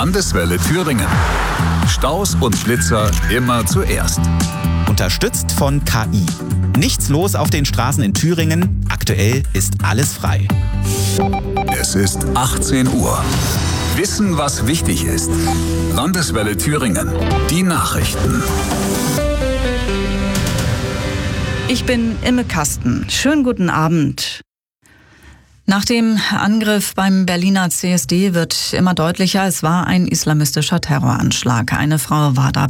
Landeswelle Thüringen. Staus und Blitzer immer zuerst. Unterstützt von KI. Nichts los auf den Straßen in Thüringen. Aktuell ist alles frei. Es ist 18 Uhr. Wissen, was wichtig ist. Landeswelle Thüringen. Die Nachrichten. Ich bin Imme Kasten. Schönen guten Abend. Nach dem Angriff beim Berliner CSD wird immer deutlicher, es war ein islamistischer Terroranschlag. Eine Frau war dabei